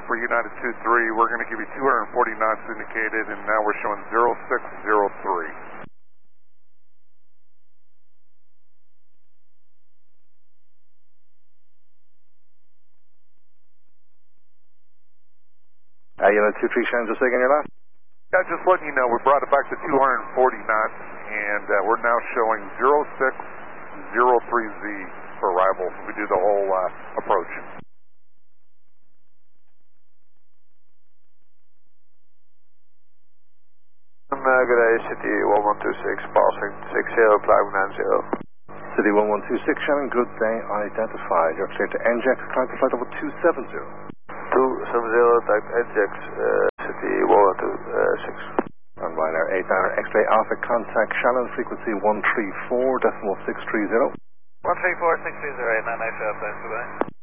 for United 23, we're going to give you 240 knots indicated, and now we're showing 0603. Unit 23, Shannon, just taking your last. Yeah, just letting you know, we brought it back to 240 knots, and we're now showing 0603Z for arrival. We do the whole approach. Good day, City 1126, passing 60, climbing 90. City 1126, Shannon, good day, identified. You're clear to NJAX, climb to flight level 270. 270, type NJAX, City 1126. Runway Air 89er, X-ray Alpha, contact Shannon, frequency 134.630. 134.630, 89 nice outside today.